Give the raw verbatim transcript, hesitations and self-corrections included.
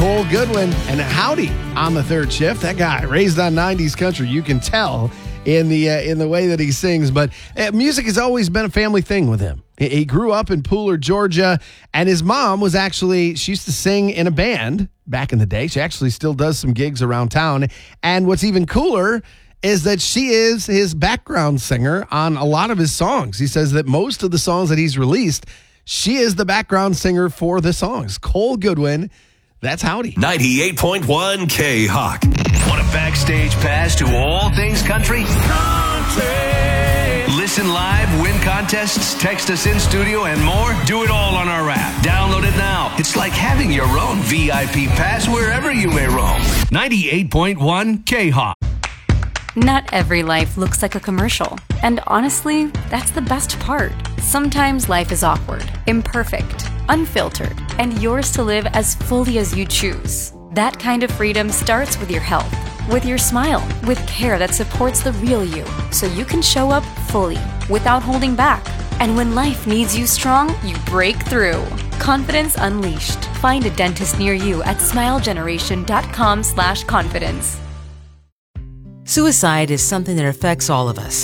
Cole Goodwin and Howdy on the third shift. That guy raised on nineties country. You can tell in the uh, in the way that he sings. But uh, music has always been a family thing with him. He, he grew up in Pooler, Georgia, and his mom was actually, she used to sing in a band back in the day. She actually still does some gigs around town. And what's even cooler is that she is his background singer on a lot of his songs. He says that most of the songs that he's released, she is the background singer for the songs. Cole Goodwin, that's Howdy. ninety-eight point one K-Hawk. Want a backstage pass to all things country? Country! Listen live, win contests, text us in studio, and more? Do it all on our app. Download it now. It's like having your own V I P pass wherever you may roam. ninety-eight point one K-Hawk. Not every life looks like a commercial. And honestly, that's the best part. Sometimes life is awkward, imperfect, unfiltered, and yours to live as fully as you choose. That kind of freedom starts with your health, with your smile, with care that supports the real you, so you can show up fully, without holding back. And when life needs you strong, you break through. Confidence Unleashed. Find a dentist near you at smilegeneration.com slash confidence. Suicide is something that affects all of us.